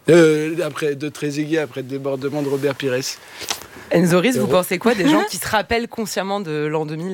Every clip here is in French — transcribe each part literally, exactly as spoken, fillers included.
Euh, après de Trezeguet, après le débordement de Robert Pires. Enzo Riz, vous pensez quoi des gens qui se rappellent consciemment de l'an deux mille ?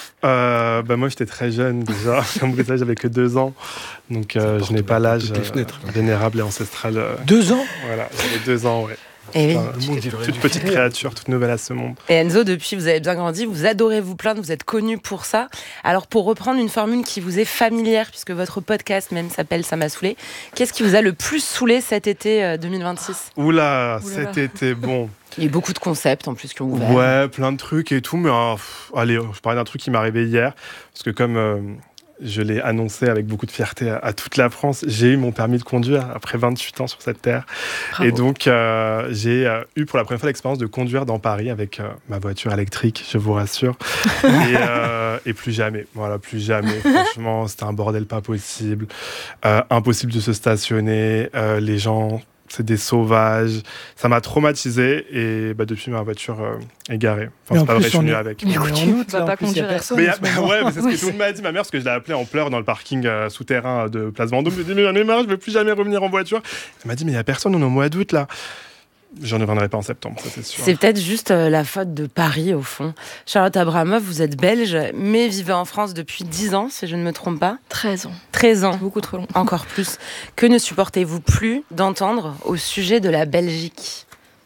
Euh, bah moi j'étais très jeune déjà, comme vous savez j'avais que deux ans, donc euh, je n'ai pas l'âge euh, vénérable et ancestral. Euh, deux ans Voilà, j'avais deux ans, ouais. Et enfin, oui. toute, toute petite créature, toute nouvelle à ce monde. Et Enzo, depuis vous avez bien grandi, vous adorez vous plaindre, vous êtes connu pour ça. Alors pour reprendre une formule qui vous est familière, puisque votre podcast même s'appelle Ça m'a saoulé, qu'est-ce qui vous a le plus saoulé cet été deux mille vingt-six ? Oula, Oula, cet été, bon... Il y a eu beaucoup de concepts en plus qui ont ouvert. Ouais, plein de trucs et tout, mais euh, pff, allez, je parlais d'un truc qui m'est arrivé hier, parce que comme euh, je l'ai annoncé avec beaucoup de fierté à, à toute la France, j'ai eu mon permis de conduire après vingt-huit ans sur cette terre. Bravo. Et donc, euh, j'ai euh, eu pour la première fois l'expérience de conduire dans Paris avec euh, ma voiture électrique, je vous rassure. et, euh, et plus jamais, voilà, plus jamais. Franchement, c'était un bordel pas possible. Euh, impossible de se stationner, euh, les gens... c'est des sauvages, ça m'a traumatisé et bah, depuis ma voiture euh, est garée. Enfin, c'est pas vrai, je suis venu avec. Du coup, tu vas pas conduire personne. Mais, y a, bah, ouais, mais c'est ce que tout le monde m'a dit, ma mère, parce que je l'ai appelée en pleurs dans le parking euh, souterrain de Place Vendôme. Je lui ai dit, mais j'en ai marre, je veux plus jamais revenir en voiture. Elle m'a dit, mais il y a personne, on est au mois d'août là. J'en reviendrai pas en septembre, ça c'est sûr. C'est peut-être juste euh, la faute de Paris au fond. Charlotte Abramoff, vous êtes belge, mais vivez en France depuis dix ans, si je ne me trompe pas. treize ans. treize ans. C'est beaucoup trop long. Encore plus. Que ne supportez-vous plus d'entendre au sujet de la Belgique ? Oh !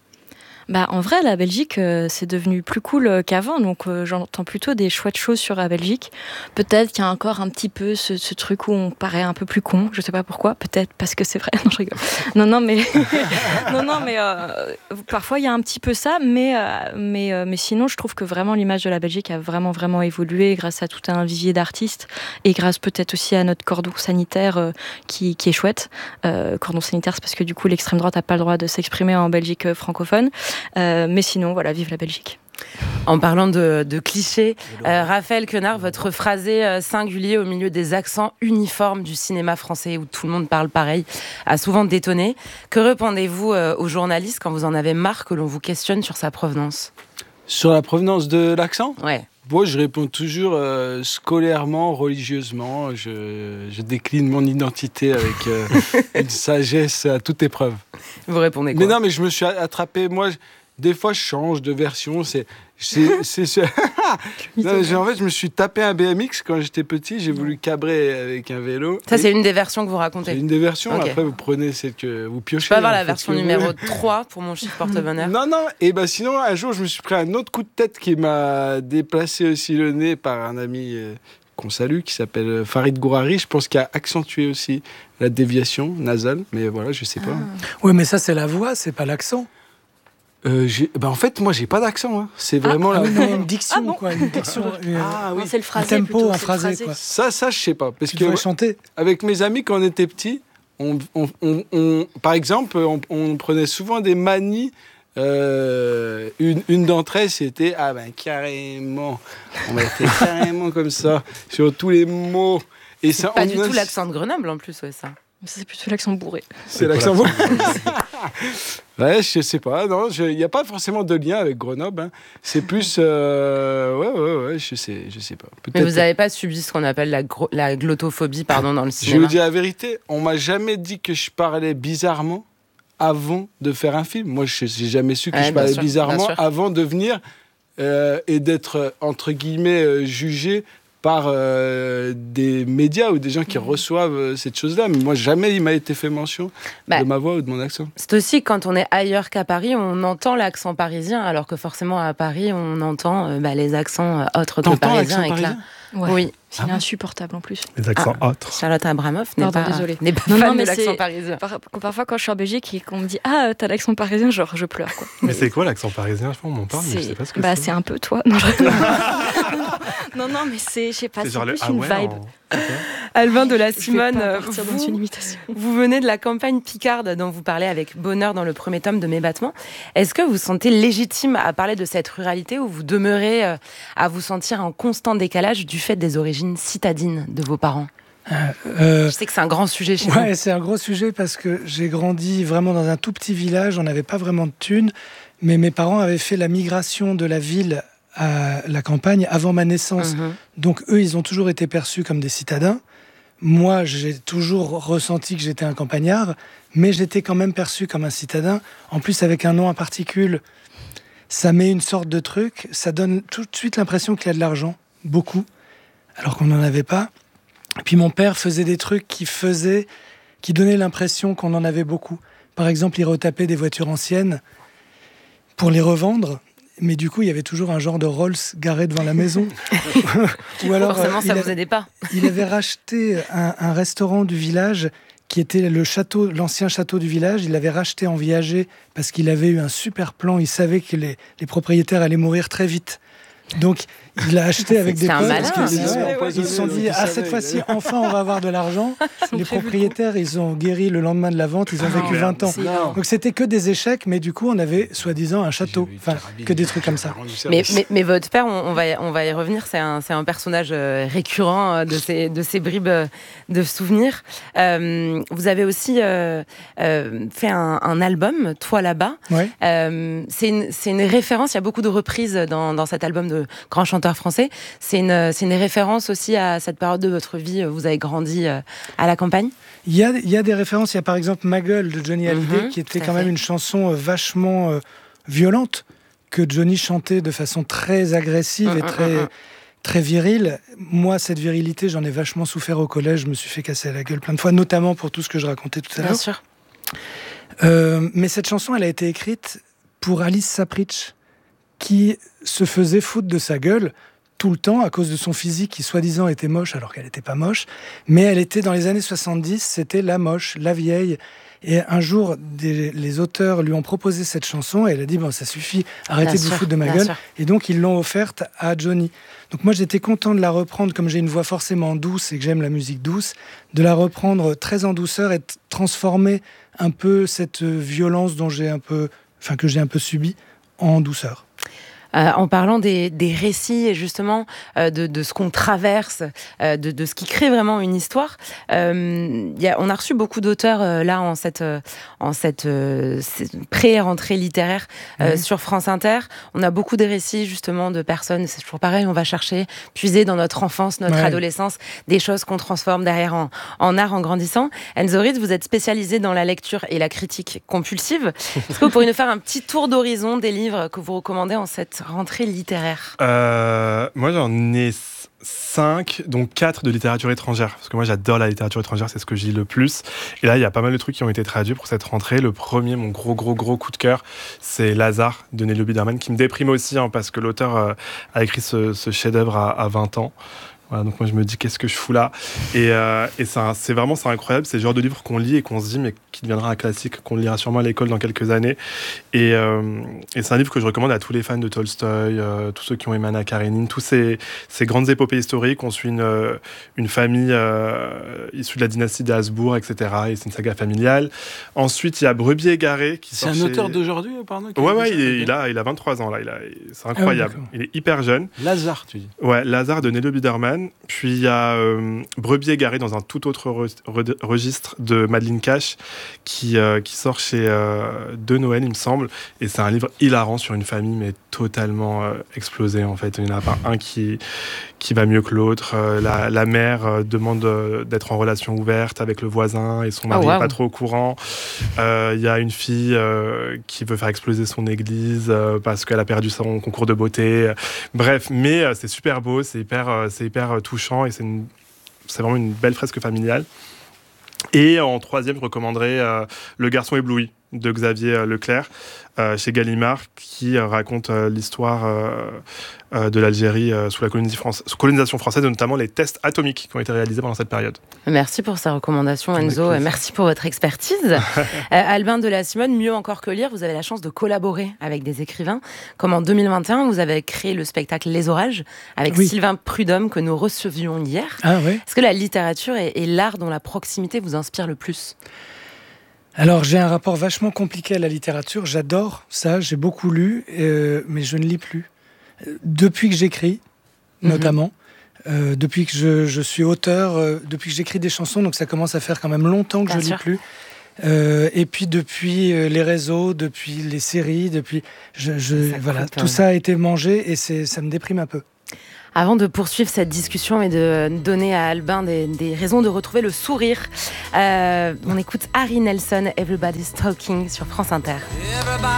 Bah, en vrai, la Belgique, euh, c'est devenu plus cool euh, qu'avant, donc euh, j'entends plutôt des chouettes choses sur la Belgique. Peut-être qu'il y a encore un petit peu ce, ce truc où on paraît un peu plus con, je sais pas pourquoi, peut-être parce que c'est vrai, non, je rigole. Non, non, mais, non, non, mais euh, parfois il y a un petit peu ça, mais, euh, mais, euh, mais sinon, je trouve que vraiment l'image de la Belgique a vraiment, vraiment évolué grâce à tout un vivier d'artistes et grâce peut-être aussi à notre cordon sanitaire euh, qui, qui est chouette. Euh, cordon sanitaire, c'est parce que du coup, l'extrême droite n'a pas le droit de s'exprimer en Belgique euh, francophone. Euh, mais sinon, voilà, vive la Belgique. En parlant de, de clichés, euh, Raphaël Quenard, votre phrasé euh, singulier au milieu des accents uniformes du cinéma français où tout le monde parle pareil, a souvent détonné. Que répondez-vous euh, aux journalistes quand vous en avez marre que l'on vous questionne sur sa provenance ? Sur la provenance de l'accent ? Ouais. Moi, je réponds toujours euh, scolairement, religieusement. Je, je décline mon identité avec euh, une sagesse à toute épreuve. Vous répondez quoi ? Mais non, mais je me suis attrapé. Moi, des fois, je change de version. C'est, c'est, c'est, c'est... non, en fait, je me suis tapé un B M X quand j'étais petit. J'ai voulu cabrer avec un vélo. Ça, c'est une des versions que vous racontez ? C'est une des versions. Okay. Après, vous prenez celle que vous piochez. Je peux avoir la version numéro trois pour mon chiffre porte-bonheur ? Non, non. Et ben sinon, un jour, je me suis pris un autre coup de tête qui m'a déplacé aussi le nez par un ami euh, qu'on salue, qui s'appelle Farid Gourari. Je pense qu'il a accentué aussi la déviation nasale. Mais voilà, je sais pas. Ah. Oui, mais ça, c'est la voix, c'est pas l'accent. Euh, j'ai... Ben, en fait, moi, j'ai pas d'accent. Hein. C'est vraiment ah, la... oui, non, une diction, ah, quoi. Une diction. Ah oui, c'est le phrasé. Un tempo, plutôt, un phrasé, quoi. Ça, ça, je sais pas. Parce tu que chanter. Avec mes amis, quand on était petits, on, on, on, on, par exemple, on, on prenait souvent des manies. Euh, une, une d'entre elles, c'était ah ben carrément. On était carrément comme ça sur tous les mots. Et c'est ça, pas du a... tout l'accent de Grenoble en plus, ouais, ça. C'est plutôt l'accent bourré. C'est, c'est l'accent bourré. Ouais, je sais pas, non, il n'y a pas forcément de lien avec Grenoble. Hein. C'est plus, euh, ouais, ouais, ouais, je sais, je sais pas. Peut-être. Mais vous n'avez pas subi ce qu'on appelle la, gro- la glottophobie, pardon, dans le cinéma. Je vous dis la vérité, on m'a jamais dit que je parlais bizarrement avant de faire un film. Moi, je n'ai jamais su que ouais, je parlais sûr, bizarrement avant de venir euh, et d'être entre guillemets euh, jugé par euh, des médias ou des gens qui mmh. reçoivent euh, cette chose-là. Mais moi, jamais il m'a été fait mention bah, de ma voix ou de mon accent. C'est aussi quand on est ailleurs qu'à Paris, on entend l'accent parisien, alors que forcément à Paris, on entend euh, bah, les accents euh, autres que parisiens. Avec parisien la... ouais. Oui. C'est ah insupportable en plus. Les accents ah, autres. Charlotte Abramoff n'est Pardon, pas, désolée. n'est pas non, fan non, mais de l'accent c'est... parisien. Par... Parfois, quand je suis en Belgique et qu'on me dit « Ah, t'as l'accent parisien », genre, je pleure, quoi. Mais c'est quoi l'accent parisien ? Je pense on m'en parle, c'est... mais je sais pas ce que bah, c'est. c'est un peu toi. Non, je... non, non, mais c'est, je sais pas, c'est, c'est plus le... ah, une ouais, vibe. En... Okay. Alvin de la Simone, vous, vous venez de la campagne Picarde dont vous parlez avec bonheur dans le premier tome de Mes Battements. Est-ce que vous vous sentez légitime à parler de cette ruralité ou vous demeurez à vous sentir en constant décalage du fait des origines citadines de vos parents ? Euh, Je sais que c'est un grand sujet chez vous. Ouais, c'est un gros sujet parce que j'ai grandi vraiment dans un tout petit village, on n'avait pas vraiment de thunes, mais mes parents avaient fait la migration de la ville à la campagne avant ma naissance. Mmh. Donc eux, ils ont toujours été perçus comme des citadins. moi, j'ai toujours ressenti que j'étais un campagnard, mais j'étais quand même perçu comme un citadin. En plus, avec un nom à particules, ça met une sorte de truc, ça donne tout de suite l'impression qu'il y a de l'argent, beaucoup, alors qu'on n'en avait pas. Et puis mon père faisait des trucs qui faisaient, qui donnaient l'impression qu'on en avait beaucoup. Par exemple, il retapait des voitures anciennes pour les revendre, mais du coup, il y avait toujours un genre de Rolls garé devant la maison. Ou alors, forcément, ça ne vous aidait pas. Il avait racheté un, un restaurant du village qui était le château, l'ancien château du village. Il l'avait racheté en viager parce qu'il avait eu un super plan. Il savait que les, les propriétaires allaient mourir très vite. Donc, il l'a acheté avec des potes. Malin. Parce qu'ils ouais, ils se sont dit, ah, cette fois-ci, enfin, on va avoir de l'argent. Les propriétaires, ils ont guéri le lendemain de la vente. Ils ont vécu vingt ans. Donc, c'était que des échecs, mais du coup, on avait, soi-disant, un château. Enfin, que des trucs comme ça. Mais, mais, mais votre père, on, on, va, on va y revenir, c'est un, c'est un personnage récurrent de ces, de ces bribes de souvenirs. Euh, vous avez aussi euh, euh, fait un, un album, Toi là-bas. Ouais. Euh, c'est, une, c'est une référence, il y a beaucoup de reprises dans, dans cet album de grands chanteurs français. C'est une, c'est une référence aussi à cette période de votre vie où vous avez grandi à la campagne? Il y a, il y a des références. Il y a par exemple Ma gueule de Johnny Hallyday, mmh, qui était quand fait. même une chanson vachement euh, violente, que Johnny chantait de façon très agressive mmh, et très, mmh. très virile. Moi, cette virilité, j'en ai vachement souffert au collège. Je me suis fait casser la gueule plein de fois, notamment pour tout ce que je racontais tout à l'heure. Bien sûr. Euh, mais cette chanson, elle a été écrite pour Alice Sapritch, qui se faisait foutre de sa gueule tout le temps à cause de son physique qui soi-disant était moche alors qu'elle n'était pas moche, mais elle était dans les années soixante-dix, c'était la moche, la vieille. Et un jour, des, les auteurs lui ont proposé cette chanson et elle a dit bon, ça suffit, arrêtez bien de sûr, vous foutre de ma gueule. Sûr. Et donc ils l'ont offerte à Johnny. Donc moi j'étais content de la reprendre, comme j'ai une voix forcément douce et que j'aime la musique douce, de la reprendre très en douceur et de transformer un peu cette violence dont j'ai un peu, enfin que j'ai un peu subie en douceur. Euh, en parlant des, des récits et justement euh, de, de ce qu'on traverse, euh, de, de ce qui crée vraiment une histoire. Euh, y a, on a reçu beaucoup d'auteurs euh, là en cette, euh, en cette, euh, cette pré-rentrée littéraire euh, mmh. sur France Inter. On a beaucoup de récits justement de personnes, c'est toujours pareil, on va chercher, puiser dans notre enfance, notre ouais. adolescence, des choses qu'on transforme derrière en, en art en grandissant. Enzo Ritz, vous êtes spécialisé dans la lecture et la critique compulsive. Est-ce que vous pourriez nous faire un petit tour d'horizon des livres que vous recommandez en cette rentrée littéraire? euh, Moi, j'en ai cinq, donc quatre de littérature étrangère. Parce que moi, j'adore la littérature étrangère, c'est ce que je lis le plus. Et là, il y a pas mal de trucs qui ont été traduits pour cette rentrée. Le premier, mon gros, gros, gros coup de cœur, c'est Lazare de Nello Biderman, qui me déprime aussi, hein, parce que l'auteur euh, a écrit ce, ce chef-d'œuvre à, à vingt ans. Voilà, donc moi je me dis qu'est-ce que je fous là, et, euh, et c'est, un, c'est vraiment c'est incroyable, c'est le genre de livre qu'on lit et qu'on se dit mais qui deviendra un classique, qu'on lira sûrement à l'école dans quelques années, et, euh, et c'est un livre que je recommande à tous les fans de Tolstoï, euh, tous ceux qui ont aimé Anna Karénine, tous ces, ces grandes épopées historiques. On suit une, une famille euh, issue de la dynastie des Habsbourg, et cetera, et c'est une saga familiale. Ensuite il y a Brebis égaré qui c'est un chez... auteur d'aujourd'hui, pardon, ouais ouais il, est, il, a, il a vingt-trois ans là, il a, c'est incroyable, ah, il est hyper jeune. Lazare, tu dis? Ouais, Lazare de Nello Biderman. Puis il y a euh, Brebis égaré dans un tout autre re- re- registre de Madeleine Cash qui, euh, qui sort chez euh, De Noël, il me semble. Et c'est un livre hilarant sur une famille, mais totalement euh, explosée en fait. Il n'y en a pas un qui, qui va mieux que l'autre. Euh, la, la mère euh, demande euh, d'être en relation ouverte avec le voisin et son mari n'est oh, wow. pas trop au courant. Il euh, y a une fille euh, qui veut faire exploser son église euh, parce qu'elle a perdu son concours de beauté. Bref, mais euh, c'est super beau, c'est hyper, euh, c'est hyper euh, touchant. Et c'est, une, c'est vraiment une belle fresque familiale. Et en troisième, je recommanderais euh, Le garçon ébloui de Xavier Leclerc euh, chez Gallimard, qui euh, raconte euh, l'histoire euh, euh, de l'Algérie euh, sous la colonisation française, et notamment les tests atomiques qui ont été réalisés pendant cette période. Merci pour ces recommandations, Enzo, et merci pour votre expertise. euh, Albin de la Simone, mieux encore que lire, vous avez la chance de collaborer avec des écrivains, comme en deux mille vingt et un, vous avez créé le spectacle Les Orages avec oui. Sylvain Prudhomme, que nous recevions hier. Ah, oui. Est-ce que la littérature est, est l'art dont la proximité vous inspire le plus ? Alors, j'ai un rapport vachement compliqué à la littérature. J'adore ça, j'ai beaucoup lu, euh, mais je ne lis plus. Depuis que j'écris, mmh. notamment, euh, depuis que je, je suis auteur, euh, depuis que j'écris des chansons, donc ça commence à faire quand même longtemps que Bien je ne lis plus. Euh, et puis depuis euh, les réseaux, depuis les séries, depuis... Je, je, voilà, tout ça a été mangé et c'est, ça me déprime un peu. Avant de poursuivre cette discussion et de donner à Albin des, des raisons de retrouver le sourire, euh, on écoute Harry Nelson, Everybody's Talking sur France Inter.